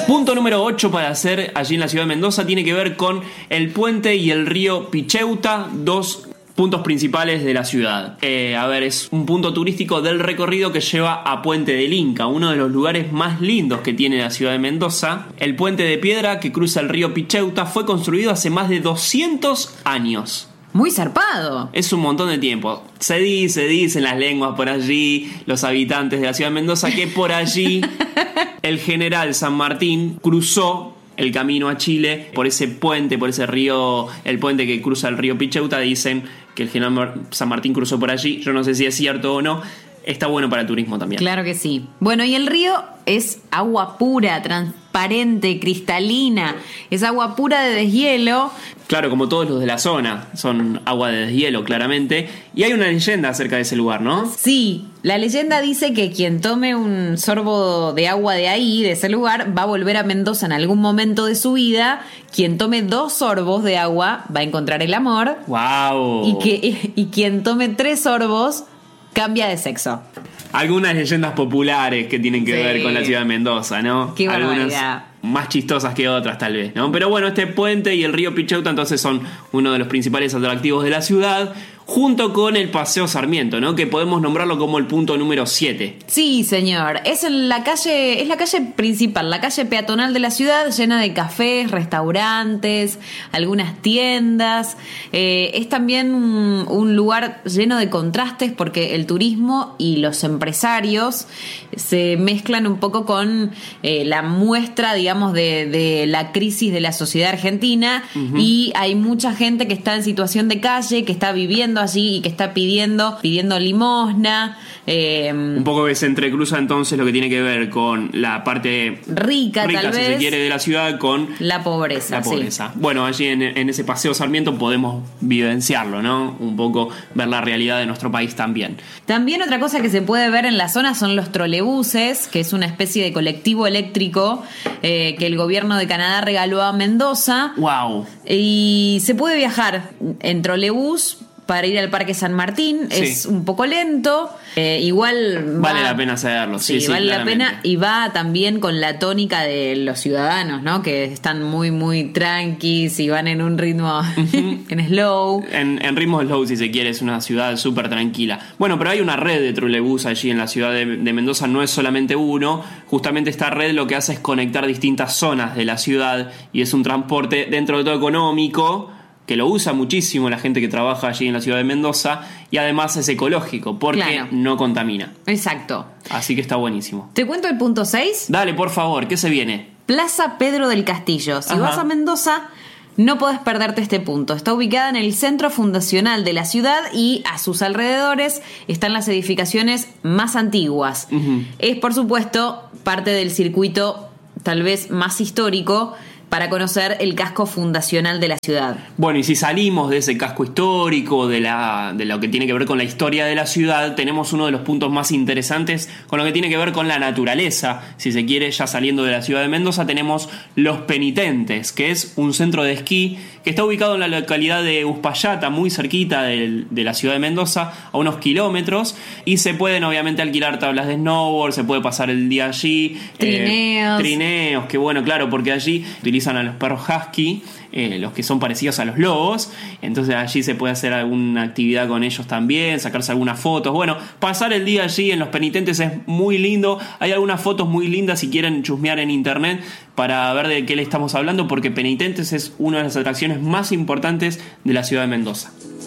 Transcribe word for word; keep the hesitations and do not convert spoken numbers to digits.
Punto número ocho para hacer allí en la ciudad de Mendoza tiene que ver con el puente y el río Picheuta, dos puntos principales de la ciudad. Eh, a ver, es un punto turístico del recorrido que lleva a Puente del Inca, uno de los lugares más lindos que tiene la ciudad de Mendoza. El puente de piedra que cruza el río Picheuta fue construido hace más de doscientos años. Muy zarpado. Es un montón de tiempo. Se dice, dicen las lenguas por allí, los habitantes de la ciudad de Mendoza, que por allí el general San Martín cruzó el camino a Chile por ese puente, por ese río, el puente que cruza el río Picheuta. Dicen que el general San Martín cruzó por allí. Yo no sé si es cierto o no. Está bueno para el turismo también. Claro que sí. Bueno, y el río es agua pura, transparente, cristalina. Es agua pura de deshielo. Claro, como todos los de la zona, son agua de deshielo, claramente. Y hay una leyenda acerca de ese lugar, ¿no? Sí, la leyenda dice que quien tome un sorbo de agua de ahí, de ese lugar, va a volver a Mendoza en algún momento de su vida. Quien tome dos sorbos de agua va a encontrar el amor. ¡Wow! Y, que, y quien tome tres sorbos cambia de sexo. Algunas leyendas populares que tienen que Sí. ver con la ciudad de Mendoza, ¿no? Qué Algunas barbaridad. más chistosas que otras, tal vez, ¿no? Pero bueno, este puente y el río Picheuta entonces son uno de los principales atractivos de la ciudad, junto con el Paseo Sarmiento, ¿no? Que podemos nombrarlo como el punto número siete. Sí, señor. Es en la calle, es la calle principal, la calle peatonal de la ciudad, llena de cafés, restaurantes, algunas tiendas. Eh, es también un, un lugar lleno de contrastes porque el turismo y los empresarios se mezclan un poco con eh, la muestra, digamos, de, de la crisis de la sociedad argentina. Uh-huh. Y hay mucha gente que está en situación de calle, que está viviendo allí y que está pidiendo pidiendo limosna. Eh, un poco que se entrecruza entonces lo que tiene que ver con la parte rica, rica tal si vez, se quiere, de la ciudad con la pobreza. La pobreza. Sí. Bueno, allí en, en ese Paseo Sarmiento podemos vivenciarlo, ¿no? Un poco ver la realidad de nuestro país también. También otra cosa que se puede ver en la zona son los trolebuses, que es una especie de colectivo eléctrico eh, que el gobierno de Canadá regaló a Mendoza. ¡Wow! Y se puede viajar en trolebús para ir al Parque San Martín. Sí. Es un poco lento. Eh, igual va, vale la pena hacerlo. Sí, sí, sí, vale claramente. la pena. Y va también con la tónica de los ciudadanos, ¿no? Que están muy, muy tranquis y van en un ritmo uh-huh. en slow. En, en ritmo slow, si se quiere. Es una ciudad súper tranquila. Bueno, pero hay una red de trolebús allí en la ciudad de, de Mendoza. No es solamente uno. Justamente esta red lo que hace es conectar distintas zonas de la ciudad. Y es un transporte dentro de todo económico, que lo usa muchísimo la gente que trabaja allí en la ciudad de Mendoza, y además es ecológico porque claro. no contamina. Exacto. Así que está buenísimo. ¿Te cuento el punto seis? Dale, por favor, ¿qué se viene? Plaza Pedro del Castillo. Si Ajá. vas a Mendoza, no podés perderte este punto. Está ubicada en el centro fundacional de la ciudad y a sus alrededores están las edificaciones más antiguas. Uh-huh. Es, por supuesto, parte del circuito tal vez más histórico para conocer el casco fundacional de la ciudad. Bueno, y si salimos de ese casco histórico, de, la, de lo que tiene que ver con la historia de la ciudad, tenemos uno de los puntos más interesantes con lo que tiene que ver con la naturaleza. Si se quiere, ya saliendo de la ciudad de Mendoza, tenemos Los Penitentes, que es un centro de esquí que está ubicado en la localidad de Uspallata, muy cerquita de, de la ciudad de Mendoza, a unos kilómetros, y se pueden obviamente alquilar tablas de snowboard, se puede pasar el día allí. Trineos. Eh, trineos, que bueno, claro, porque allí utilizan a los perros husky, eh, los que son parecidos a los lobos, entonces allí se puede hacer alguna actividad con ellos también, sacarse algunas fotos. Bueno, pasar el día allí en Los Penitentes es muy lindo. Hay algunas fotos muy lindas si quieren chusmear en internet para ver de qué le estamos hablando, porque Penitentes es una de las atracciones más importantes de la ciudad de Mendoza.